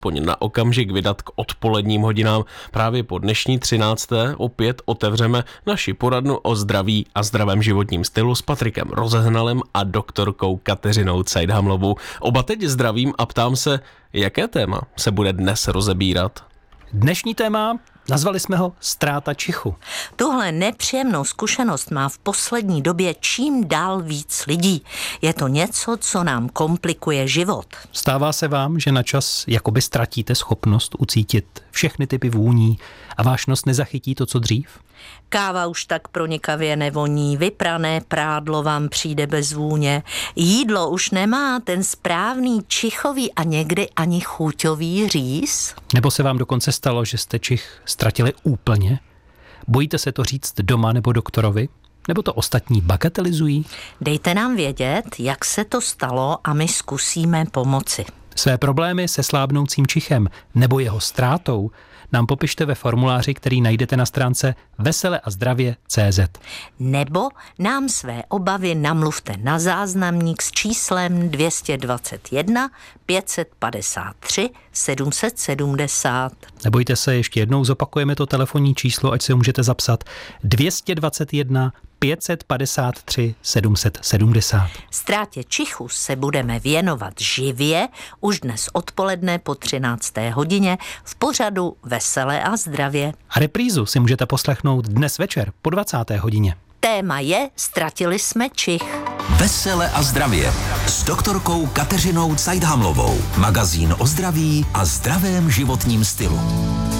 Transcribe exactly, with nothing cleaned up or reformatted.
Pojď na okamžik vydat k odpoledním hodinám. Právě po dnešní třinácté opět otevřeme naši poradnu o zdraví a zdravém životním stylu s Patrikem Rozehnalem a doktorkou Kateřinou Cajdhamlovou. Oba teď zdravím a ptám se, jaké téma se bude dnes rozebírat? Dnešní téma, nazvali jsme ho ztráta čichu. Tuhle nepříjemnou zkušenost má v poslední době čím dál víc lidí. Je to něco, co nám komplikuje život. Stává se vám, že na čas jakoby ztratíte schopnost ucítit všechny typy vůní a váš nos nezachytí to, co dřív? Káva už tak pronikavě nevoní, vyprané prádlo vám přijde bez vůně, jídlo už nemá ten správný čichový a někdy ani chuťový rýs. Nebo se vám dokonce stalo, že jste čich ztratili úplně? Bojíte se to říct doma nebo doktorovi? Nebo to ostatní bagatelizují? Dejte nám vědět, jak se to stalo a my zkusíme pomoci. Své problémy se slábnoucím čichem nebo jeho ztrátou nám popište ve formuláři, který najdete na stránce vesele a zdravě tečka cé zet. Nebo nám své obavy namluvte na záznamník s číslem dvě stě dvacet jedna pět set padesát tři sedm set sedmdesát. Nebojte se, ještě jednou zopakujeme to telefonní číslo, ať si ho můžete zapsat. dvě stě dvacet jedna pět set padesát tři sedm set sedmdesát. Ztrátě čichu se budeme věnovat živě už dnes odpoledne po třinácté hodině v pořadu Veselé a zdravě. A reprízu si můžete poslechnout dnes večer po dvacáté hodině. Téma je Ztratili jsme čich. Vesele a zdravě s doktorkou Kateřinou Cajdhamlovou. Magazín o zdraví a zdravém životním stylu.